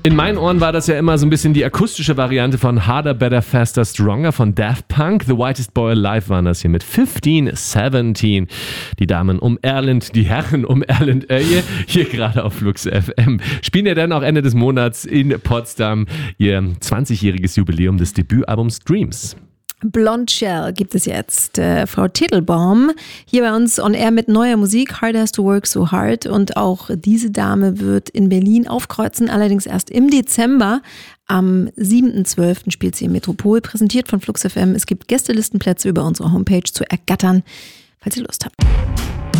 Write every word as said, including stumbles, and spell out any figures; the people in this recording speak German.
In meinen Ohren war das ja immer so ein bisschen die akustische Variante von Harder, Better, Faster, Stronger von Daft Punk. The Whitest Boy Alive waren das hier mit fifteen seventeen. Die Damen um Erland, die Herren um Erland Öye, hier gerade auf Flux F M. Spielen ja dann auch Ende des Monats in Potsdam ihr zwanzigjähriges Jubiläum des Debütalbums Dreams. Blonde Shell gibt es jetzt. Äh, Frau Tittelbaum hier bei uns on air mit neuer Musik. Hard Has to Work So Hard. Und auch diese Dame wird in Berlin aufkreuzen, allerdings erst im Dezember. Am siebten zwölften spielt sie im Metropol, präsentiert von Flux F M. Es gibt Gästelistenplätze über unsere Homepage zu ergattern, falls ihr Lust habt.